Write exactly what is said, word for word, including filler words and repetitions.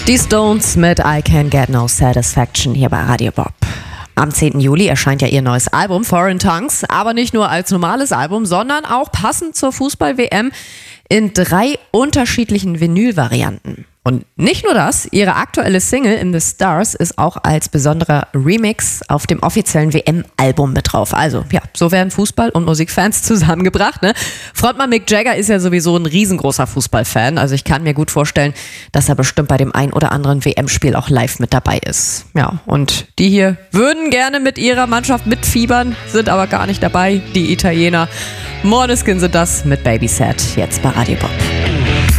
Die Stones mit I Can Get No Satisfaction hier bei Radio Bob. Am zehnten Juli erscheint ja ihr neues Album Foreign Tongues, aber nicht nur als normales Album, sondern auch passend zur Fußball-W M in drei unterschiedlichen Vinyl-Varianten. Und nicht nur das, ihre aktuelle Single In the Stars ist auch als besonderer Remix auf dem offiziellen W M-Album mit drauf. Also ja, so werden Fußball- und Musikfans zusammengebracht. Ne? Frontmann Mick Jagger ist ja sowieso ein riesengroßer Fußballfan. Also ich kann mir gut vorstellen, dass er bestimmt bei dem ein oder anderen W M-Spiel auch live mit dabei ist. Ja, und die hier würden gerne mit ihrer Mannschaft mitfiebern, sind aber gar nicht dabei. Die Italiener. Måneskin sind das mit Baby Sad, jetzt bei Radio Bob.